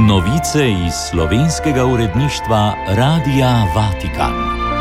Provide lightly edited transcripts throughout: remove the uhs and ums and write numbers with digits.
Novice iz slovenskega uredništva Radia Vatikan.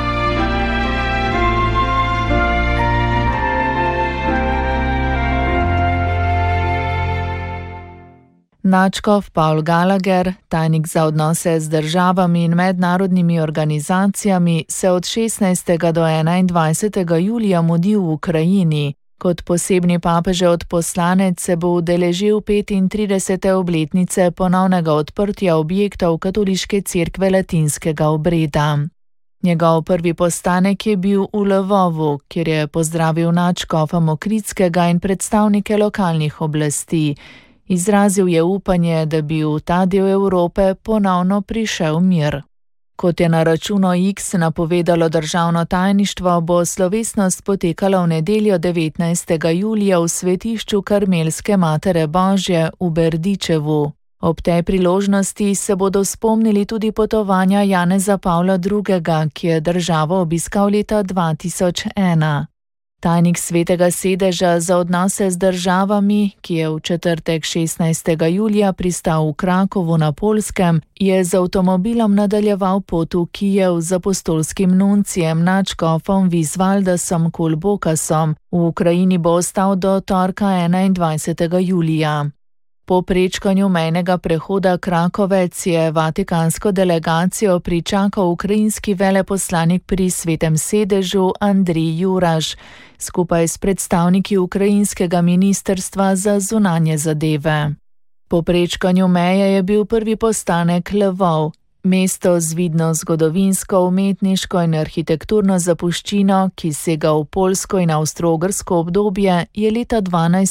Nadškof Paul Gallagher, tajnik za odnose z državami in mednarodnimi organizacijami, se od 16. do 21. julija mudi v Ukrajini. Kot posebni papežev odposlanec se bo udeležil 35. obletnice ponovnega odprtja objektov Katoliške cerkve latinskega obreda. Njegov prvi postanek je bil v Lvovu, kjer je pozdravil nadškofa Mokritskega in predstavnike lokalnih oblasti. Izrazil je upanje, da bi v ta del Evrope ponovno prišel mir. Kot je na računu X napovedalo državno tajništvo, bo slovesnost potekala v nedeljo 19. julija v svetišču Karmelske Matere Božje v Berdičevu. Ob tej priložnosti se bodo spomnili tudi potovanja Janeza Pavla II., ki je državo obiskal leta 2001. Tajnik Svetega sedeža za odnose z državami, ki je v četrtek 16. julija pristal v Krakovu na Poljskem, je z avtomobilom nadaljeval pot v Kijev z apostolskim nuncijem nadškofom Visvaldasom Kulbokasom. V Ukrajini bo ostal do torka 21. julija. Po prečkanju mejnega prehoda Krakovec je vatikansko delegacijo pričakal ukrajinski veleposlanik pri Svetem sedežu Andrij Juraš, skupaj s predstavniki ukrajinskega ministrstva za zunanje zadeve. Po prečkanju meje je bil prvi postanek Lvov. Mesto z vidno zgodovinsko, umetniško in arhitekturno zapuščino, ki sega v poljsko in avstro-ogrsko obdobje, je leta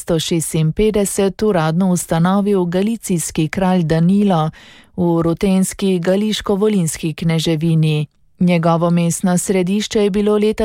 1256 uradno ustanovil galicijski kralj Danilo v rutenski gališko-volinski kneževini. Njegovo mestno središče je bilo leta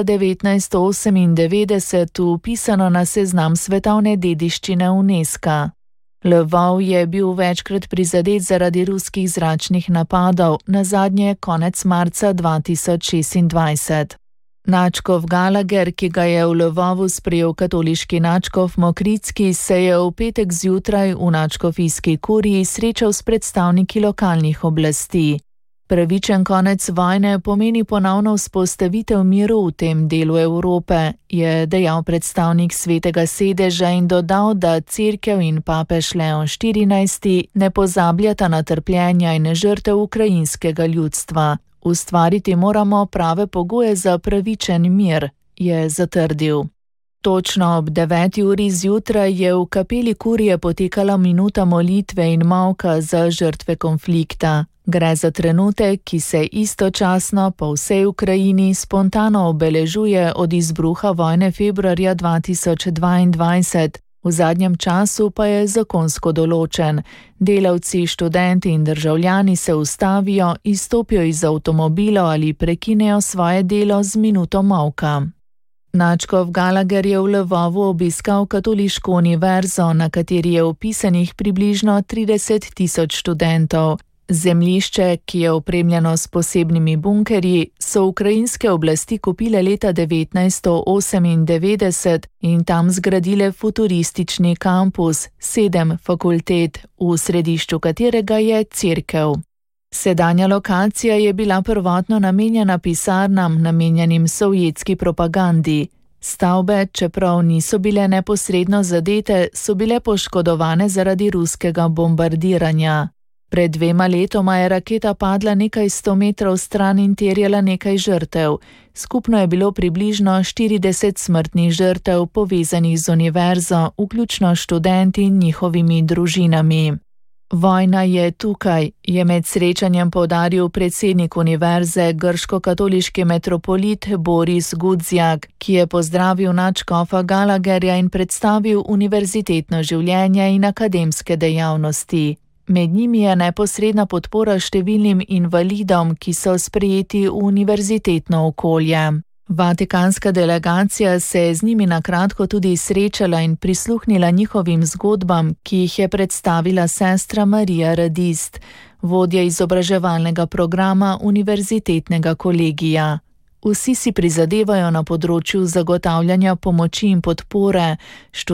1998 vpisano na seznam svetovne dediščine UNESCO. Lvov je bil večkrat prizadet zaradi ruskih zračnih napadov, nazadnje konec marca 2026. Nadškof Gallagher, ki ga je v Lvovu sprejel katoliški nadškof Mokritski, se je v petek zjutraj v nadškofijski kuriji srečal s predstavniki lokalnih oblasti. Pravičen konec vojne pomeni ponovno vzpostavitev miru v tem delu Evrope, je dejal predstavnik Svetega sedeža in dodal, da cerkev in papež Leon XIV ne pozabljata na trpljenja in žrtev ukrajinskega ljudstva. Ustvariti moramo prave pogoje za pravičen mir, je zatrdil. Točno ob 9. uri zjutraj je v kapeli kurije potekala minuta molitve in molka za žrtve konflikta. Gre za trenutek, ki se istočasno po vsej Ukrajini spontano obeležuje od izbruha vojne februarja 2022. V zadnjem času pa je zakonsko določen. Delavci, študenti in državljani se ustavijo, izstopijo iz avtomobilov ali prekinejo svoje delo z minuto molka. Nadškof Gallagher je v Lvovu obiskal katoliško univerzo, na kateri je vpisanih približno 30.000 študentov. Zemljišče, ki je opremljeno s posebnimi bunkerji, so ukrajinske oblasti kupile leta 1998 in tam zgradile futuristični kampus, 7 fakultet, v središču katerega je cerkev. Sedanja lokacija je bila prvotno namenjena pisarnam, namenjenim sovjetski propagandi. Stavbe, čeprav niso bile neposredno zadete, so bile poškodovane zaradi ruskega bombardiranja. Pred 2 letoma je raketa padla nekaj 100 metrov stran in terjala nekaj žrtev. Skupno je bilo približno 40 smrtnih žrtev povezanih z univerzo, vključno študenti in njihovimi družinami. Vojna je tukaj, je med srečanjem poudaril predsednik univerze, grško-katoliški metropolit Boris Gudzjak, ki je pozdravil nadškofa Gallagherja in predstavil univerzitetno življenje in akademske dejavnosti. Med njimi je neposredna podpora številnim invalidom, ki so sprejeti v univerzitetno okolje. Vatikanska delegacija se je z njimi na kratko tudi srečala in prisluhnila njihovim zgodbam, ki jih je predstavila sestra Marija Radist, vodja izobraževalnega programa univerzitetnega kolegija. Vsi si prizadevajo na področju zagotavljanja pomoči in podpore